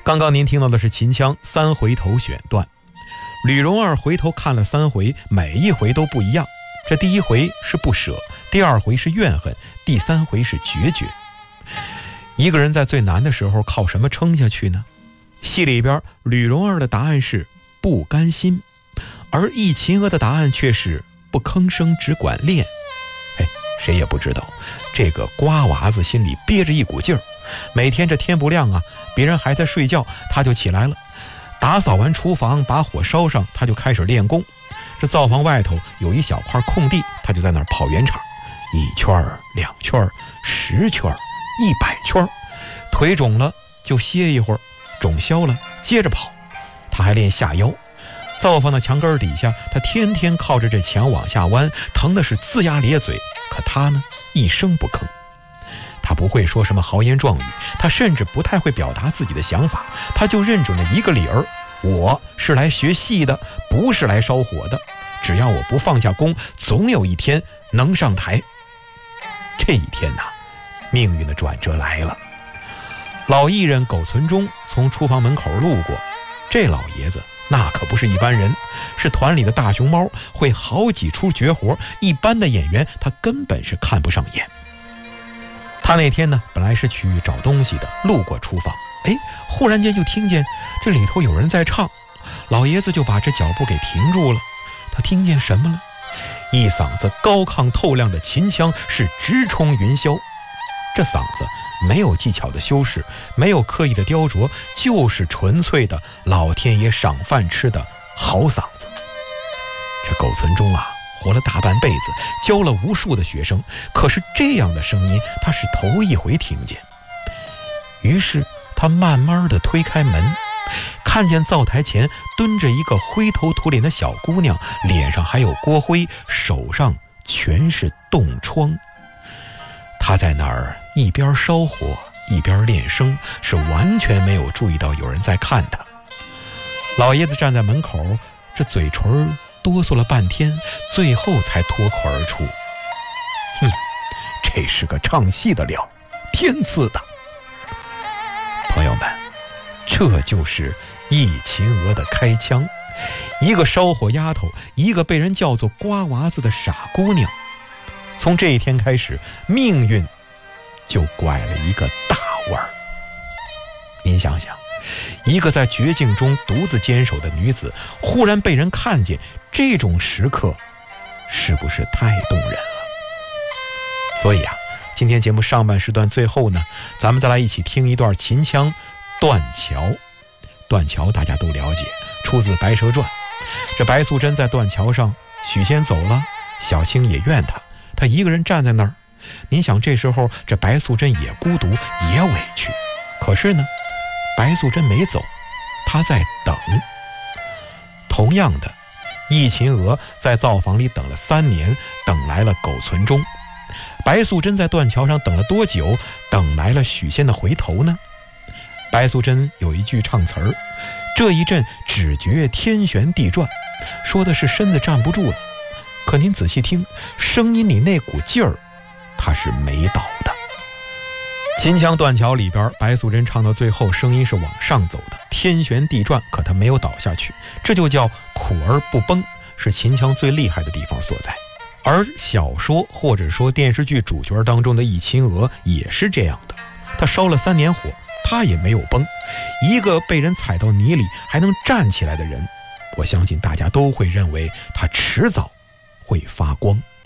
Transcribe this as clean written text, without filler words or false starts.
刚刚您听到的是秦腔3回头选段，吕蓉儿回头看了3回，每一回都不一样。这第一回是不舍，第2回是怨恨，第3回是决绝。一个人在最难的时候靠什么撑下去呢？戏里边吕蓉儿的答案是不甘心，而易秦娥的答案却是不吭声，只管练。谁也不知道这个瓜娃子心里憋着一股劲儿，每天这天不亮啊，别人还在睡觉，他就起来了，打扫完厨房，把火烧上，他就开始练功。这灶房外头有一小块空地，他就在那儿跑圆场，1圈2圈10圈100圈，腿肿了就歇一会儿，肿消了接着跑。他还练下腰，灶房的墙根底下，他天天靠着这墙往下弯，疼的是龇牙咧嘴，可他呢一声不吭。他不会说什么豪言壮语，他甚至不太会表达自己的想法，他就认准了一个理儿：我是来学戏的，不是来烧火的，只要我不放下功，总有一天能上台。这一天呢，命运的转折来了。老艺人苟存中从厨房门口路过，这老爷子那可不是一般人，是团里的大熊猫，会好几出绝活，一般的演员他根本是看不上眼。他那天呢，本来是去找东西的，路过厨房，忽然间就听见这里头有人在唱，老爷子就把这脚步给停住了。他听见什么了？一嗓子高亢透亮的秦腔是直冲云霄。这嗓子没有技巧的修饰，没有刻意的雕琢，就是纯粹的老天爷赏饭吃的好嗓子。这苟存中啊，活了大半辈子，教了无数的学生，可是这样的声音他是头一回听见。于是他慢慢地推开门，看见灶台前蹲着一个灰头土脸的小姑娘，脸上还有锅灰，手上全是冻疮。他在那儿一边烧火一边练声，是完全没有注意到有人在看他。老爷子站在门口，这嘴唇哆嗦了半天，最后才脱口而出：这是个唱戏的料，天赐的。朋友们，这就是易秦娥的开腔，一个烧火丫头，一个被人叫做瓜娃子的傻姑娘。从这一天开始，命运就拐了一个大弯儿。您想想，一个在绝境中独自坚守的女子，忽然被人看见，这种时刻是不是太动人了？所以啊，今天节目上半时段最后呢，咱们再来一起听一段秦腔《断桥》。断桥大家都了解，出自《白蛇传》。这白素贞在断桥上，许仙走了，小青也怨他，他一个人站在那儿。您想，这时候这白素贞也孤独也委屈，可是呢，白素贞没走，她在等。同样的，易秦娥在灶房里等了3年，等来了苟存中。白素贞在断桥上等了多久？等来了许仙的回头呢？白素贞有一句唱词儿：这一阵只觉天旋地转，说的是身子站不住了。可您仔细听，声音里那股劲儿，它是没倒的。秦腔断桥里边，白素贞唱到最后，声音是往上走的，天旋地转，可她没有倒下去，这就叫苦而不崩，是秦腔最厉害的地方所在。而小说或者说电视剧主角当中的易秦娥也是这样的，她烧了3年火，她也没有崩。一个被人踩到泥里还能站起来的人，我相信大家都会认为她迟早会发光。